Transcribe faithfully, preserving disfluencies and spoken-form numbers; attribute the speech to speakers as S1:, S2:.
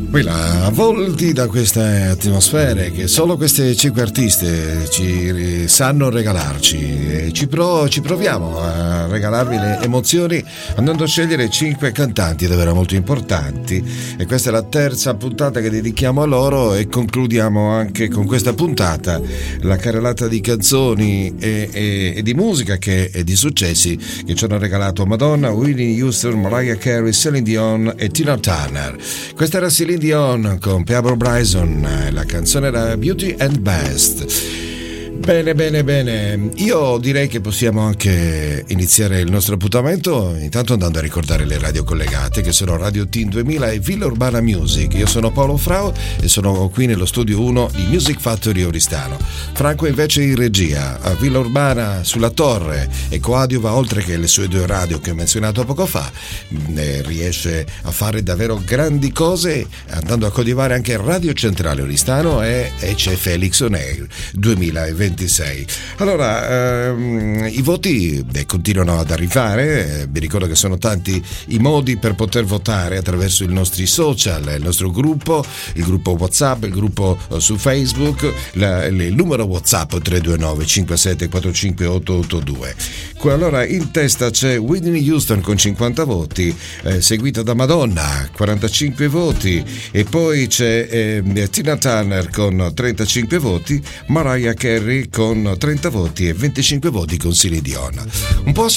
S1: Quella avvolti da queste atmosfere che solo queste cinque artiste ci sanno regalarci, e ci, pro, ci proviamo a regalarvi le emozioni andando a scegliere cinque cantanti davvero molto importanti, e questa è la terza puntata che dedichiamo a loro, e concludiamo anche con questa puntata la carrellata di canzoni e, e, e di musica che, e di successi che ci hanno regalato Madonna, Whitney Houston, Mariah Carey, Celine Dion e Tina Turner. Questa era Celine Dion con Pebble Bryson, la canzone era Beauty and Best. Bene, bene, bene. Io direi che possiamo anche iniziare il nostro appuntamento intanto andando a ricordare le radio collegate, che sono Radio Team duemila e Villa Urbana Music. Io sono Paolo Frau e sono qui nello studio uno di Music Factory Oristano. Franco invece in regia a Villa Urbana sulla Torre, e coadiuva, oltre che le sue due radio che ho menzionato poco fa, eh, riesce a fare davvero grandi cose andando a coadiuvare anche Radio Centrale Oristano, e, e c'è Felix On Air duemilaventisei. Allora, ehm, i voti eh, continuano ad arrivare. Eh, vi ricordo che sono tanti i modi per poter votare attraverso i nostri social, il nostro gruppo, il gruppo WhatsApp, il gruppo eh, su Facebook, la, il numero WhatsApp tre due nove cinque sette quattro cinque otto otto due. Allora, in testa c'è Whitney Houston con cinquanta voti, eh, seguita da Madonna, quarantacinque voti, e poi c'è eh, Tina Turner con trentacinque voti, Mariah Carey con trenta voti e venticinque voti con Celine Dion. Un po'